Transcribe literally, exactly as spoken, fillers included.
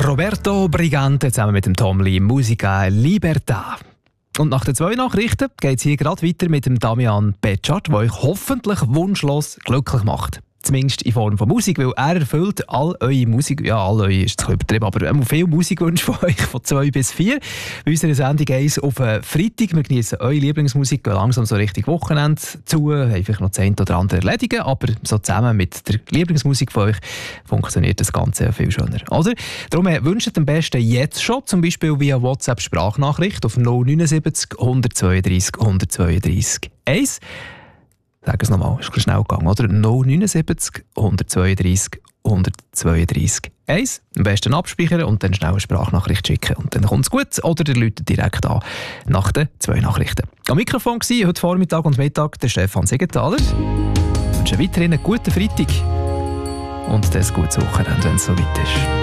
Roberto Brigante zusammen mit dem Tom Lee, Musica Libertà. Und nach den zwei Nachrichten geht es hier gerade weiter mit dem Damian Betschart, der euch hoffentlich wunschlos glücklich macht. Zumindest in Form von Musik, weil er erfüllt all eure Musik, ja, all eure ist zu übertrieben, aber er hat viele Musikwünsche von euch, von zwei bis vier. Bei unserer Sendung eins auf Freitag. Wir genießen eure Lieblingsmusik, gehen langsam so Richtung Wochenende zu, einfach noch das eine oder andere erledigen, aber so zusammen mit der Lieblingsmusik von euch funktioniert das Ganze ja viel schöner. Oder? Darum wünscht am besten jetzt schon, zum Beispiel via WhatsApp-Sprachnachricht auf null neunundsiebzig, hundertzweiunddreissig, hundertzweiunddreissig eins. Sag es nochmal, ist ein bisschen schnell gegangen, oder? null neunundsiebzig, hundertzweiunddreissig, hundertzweiunddreissig eins. Am besten abspeichern und dann schnell eine Sprachnachricht schicken. Und dann kommt es gut. Oder ihr läutet direkt an nach den zwei Nachrichten. Am Mikrofon war heute Vormittag und Mittag der Stefan Siegenthaler. Ich wünsche weiterhin einen guten Freitag und ein gutes Wochenende, wenn es so weit ist.